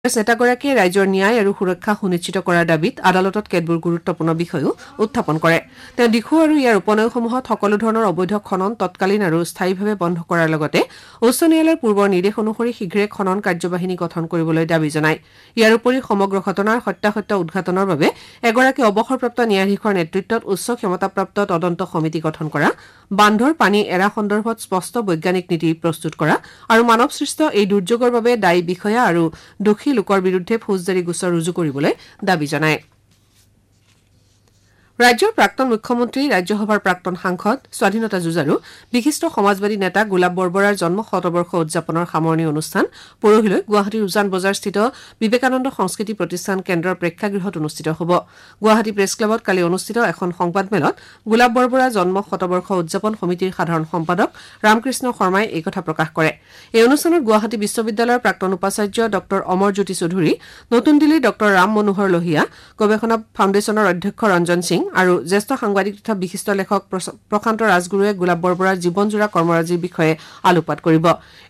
নেতাগৰাকীয়ে ৰাইজৰ ন্যায় আৰু সুৰক্ষা সুনিশ্চিত কৰাৰ দাবীত আদালতত কেতবোৰ গুৰুত্বপূৰ্ণ বিষয়ও উত্থাপন কৰে তেওঁ দিখৌ আৰু ইয়াৰ উপনৈসমূহত সকলো ধৰণৰ অবৈধ খনন তৎকালীন আৰু স্থায়ীভাৱে বন্ধ কৰাৰ লগতে উচ্চ ন্যায়ালয়ৰ পূৰ্বৰ নিৰ্দেশ অনুসৰি শীঘ্ৰে খনন কাৰ্যবাহিনী গঠন কৰিবলৈ দাবী জনায় ইয়াৰ উপৰি সমগ্ৰ ঘটনাৰ সত্যাসত্য উদ্ঘাটনৰ বাবে এগৰাকী অৱসৰপ্ৰাপ্ত ন্যায়াধীশৰ নেতৃত্বত উচ্চ ক্ষমতাপ্ৰাপ্ত তদন্ত সমিতি গঠন কৰা বান্ধৰ পানী এৰা সন্দৰ্ভত স্পষ্ট বৈজ্ঞানিক নীতি প্ৰস্তুত কৰা আৰু মানৱসৃষ্ট এই দুৰ্যোগৰ বাবে দায়ী বিষয়া আৰু দোষী লোকৰ বিৰুদ্ধে ফৌজদাৰী গোচৰ ৰুজু কৰিবলৈ দাবী জনায় ৰাজ্যৰ প্ৰাক্তন মুখ্যমন্ত্ৰী ৰাজ্যসভাৰ প্ৰাক্তন সাংসদ স্বাধীনতা যুঁজাৰু বিশিষ্ট সমাজবাদী নেতা গোলাপ বৰবৰাৰ জন্ম শতবৰ্ষ উদযাপনৰ সামৰণি অনুষ্ঠান পৰহিলৈ গুৱাহাটীৰ উজান বজাৰস্থিত বিবেকানন্দ সংস্কৃতি প্ৰতিষ্ঠান কেন্দ্ৰৰ প্ৰেক্ষাগৃহত অনুষ্ঠিত হ'ব গুৱাহাটী প্ৰেছ ক্লাবত কালি অনুষ্ঠিত এখন সংবাদমেলত গোলাপ বৰবৰা জন্ম শতবৰ্ষ উদযাপন সমিতিৰ সাধাৰণ সম্পাদক ৰামকৃষ্ণ শৰ্মাই এই কথা প্ৰকাশ কৰে এই অনুষ্ঠানত গুৱাহাটী বিশ্ববিদ্যালয়ৰ প্ৰাক্তন উপাচাৰ্য ডক্টৰ অমৰজ্যোতি চৌধুৰী নতুন দিল্লীৰ ডক্টৰ ৰাম মনোহৰ লোহিয়া গৱেষণা ফাউণ্ডেশ্যনৰ অধ্যক্ষ ৰঞ্জন সিং আৰু জ্যেষ্ঠ সাংবাদিক তথা বিশিষ্ট লেখক প্ৰশান্ত ৰাজগুৰুৱে গোলাপ বৰবৰাৰ জীৱনজোৰা কৰ্মৰাজিৰ বিষয়ে আলোকপাত কৰিব